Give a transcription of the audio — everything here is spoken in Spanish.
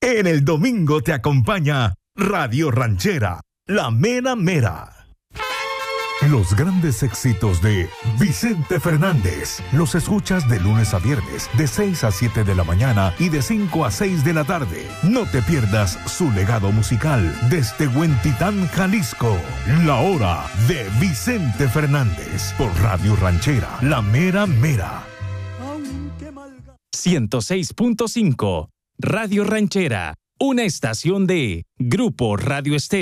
En el domingo te acompaña Radio Ranchera, la mera mera. Los grandes éxitos de Vicente Fernández los escuchas de lunes a viernes de 6 a 7 de la mañana y de 5 a 6 de la tarde. No te pierdas su legado musical desde Huentitán, Jalisco. La hora de Vicente Fernández por Radio Ranchera, la mera mera. 106.5 Radio Ranchera, una estación de Grupo Radio Estéreo.